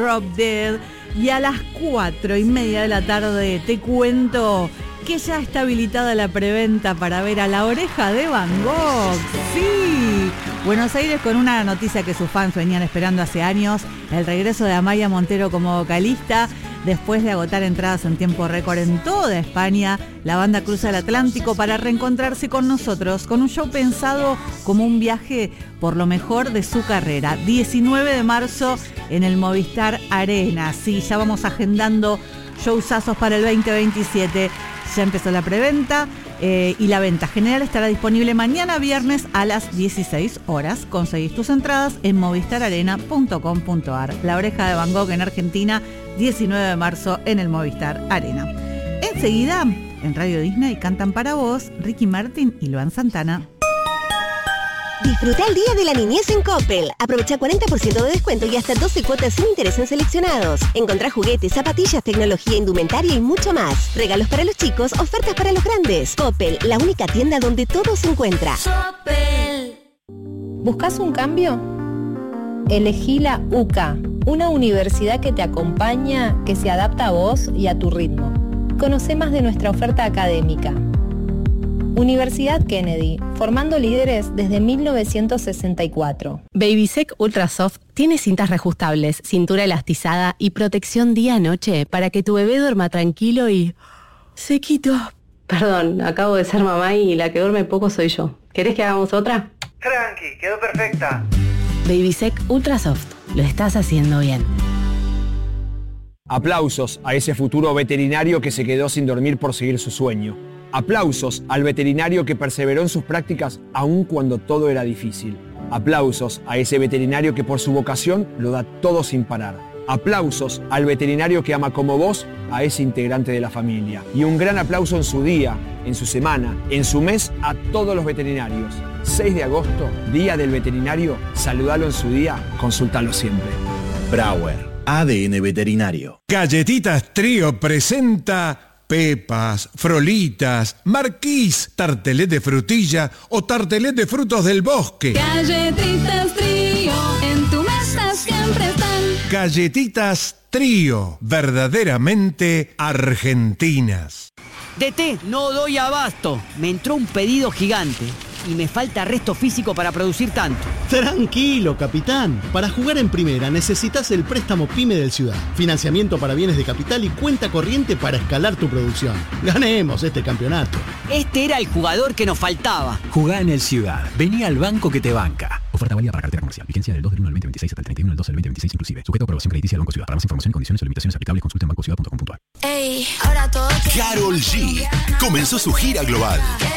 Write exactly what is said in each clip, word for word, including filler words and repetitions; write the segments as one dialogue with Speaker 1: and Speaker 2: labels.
Speaker 1: Drop Dead. Y a las cuatro y media de la tarde te cuento que ya está habilitada la preventa para ver a La Oreja de Van Gogh. ¡Sí! Buenos Aires con una noticia que sus fans venían esperando hace años, el regreso de Amaia Montero como vocalista. Después de agotar entradas en tiempo récord en toda España, la banda cruza el Atlántico para reencontrarse con nosotros, con un show pensado como un viaje por lo mejor de su carrera. diecinueve de marzo en el Movistar Arena. Sí, ya vamos agendando showzazos para el veinte veintisiete. Ya empezó la preventa eh, y la venta general estará disponible mañana viernes a las dieciséis horas. Conseguís tus entradas en movistar arena punto com punto ar. La Oreja de Van Gogh en Argentina, diecinueve de marzo en el Movistar Arena. Enseguida, en Radio Disney cantan para vos Ricky Martin y Luan Santana.
Speaker 2: Disfruta el Día de la Niñez en Coppel. Aprovecha cuarenta por ciento de descuento y hasta doce cuotas sin interés en seleccionados. Encontrá juguetes, zapatillas, tecnología, indumentaria y mucho más. Regalos para los chicos, ofertas para los grandes. Coppel, la única tienda donde todo se encuentra. Coppel.
Speaker 3: ¿Buscas un cambio? Elegí la U C A, una universidad que te acompaña, que se adapta a vos y a tu ritmo. Conoce más de nuestra oferta académica. Universidad Kennedy, formando líderes desde mil novecientos sesenta y cuatro.
Speaker 4: Babysec Ultra Soft tiene cintas reajustables, cintura elastizada y protección día-noche para que tu bebé duerma tranquilo y sequito.
Speaker 5: Perdón, acabo de ser mamá y la que duerme poco soy yo. ¿Querés que hagamos otra?
Speaker 6: Tranqui, quedó perfecta.
Speaker 4: Babysec Ultra Soft, lo estás haciendo bien.
Speaker 7: Aplausos a ese futuro veterinario que se quedó sin dormir por seguir su sueño. Aplausos al veterinario que perseveró en sus prácticas aun cuando todo era difícil. Aplausos a ese veterinario que por su vocación lo da todo sin parar. Aplausos al veterinario que ama como vos a ese integrante de la familia. Y un gran aplauso en su día, en su semana, en su mes a todos los veterinarios. seis de agosto, Día del Veterinario. Saludalo en su día, consultalo siempre.
Speaker 8: Brauer, A D N Veterinario.
Speaker 9: Galletitas Trío presenta Pepas, Frolitas, Marquís, tartelet de frutilla o tartelet de frutos del bosque.
Speaker 10: Galletitas Trío, en tu mesa siempre están.
Speaker 9: Galletitas Trío, verdaderamente argentinas.
Speaker 11: D T, no doy abasto. Me entró un pedido gigante y me falta resto físico para producir tanto.
Speaker 12: Tranquilo, capitán. Para jugar en primera necesitas el préstamo PYME del Ciudad. Financiamiento para bienes de capital y cuenta corriente para escalar tu producción. Ganemos este campeonato.
Speaker 11: Este era el jugador que nos faltaba.
Speaker 13: Jugá en el Ciudad. Vení al banco que te banca. Oferta válida para cartera comercial. Vigencia del dos del uno al veinte veintiséis hasta el treinta y uno del doce del veinte veintiséis inclusive. Sujeto a aprobación crediticia del Banco Ciudad. Para más información, condiciones o limitaciones aplicables, consulta en banco ciudad punto com punto ar.
Speaker 2: Ey, ahora todo.
Speaker 8: Karol G comenzó su gira global.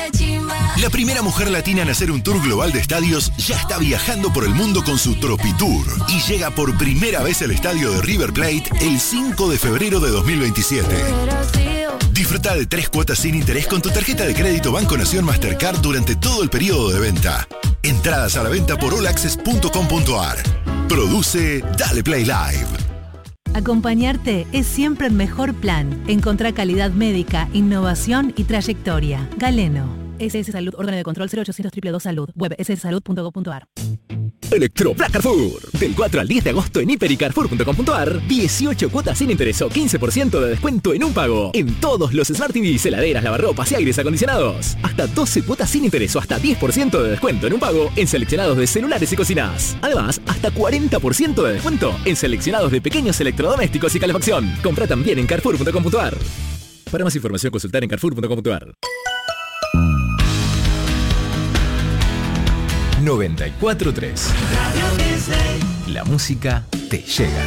Speaker 8: La primera mujer latina en hacer un tour global de estadios ya está viajando por el mundo con su Tropitour y llega por primera vez al estadio de River Plate el cinco de febrero de dos mil veintisiete. Disfruta de tres cuotas sin interés con tu tarjeta de crédito Banco Nación Mastercard durante todo el periodo de venta. Entradas a la venta por all access punto com punto ar. Produce Dale Play Live.
Speaker 14: Acompañarte es siempre el mejor plan. Encontrá calidad médica, innovación y trayectoria. Galeno. S S Salud, órgano de control cero ochocientos dos dos dos Salud. Web s s salud punto gov punto ar.
Speaker 15: Electro Black Carrefour. Del cuatro al diez de agosto en hiper y carrefour punto com punto ar. dieciocho cuotas sin interés o quince por ciento de descuento en un pago. En todos los Smart T Vs, heladeras, lavarropas y aires acondicionados. Hasta doce cuotas sin interés o hasta diez por ciento de descuento en un pago en seleccionados de celulares y cocinas. Además, hasta cuarenta por ciento de descuento en seleccionados de pequeños electrodomésticos y calefacción. Compra también en carrefour punto com punto ar. Para más información, consultar en carrefour punto com punto ar.
Speaker 16: noventa y cuatro punto tres. La música te llega.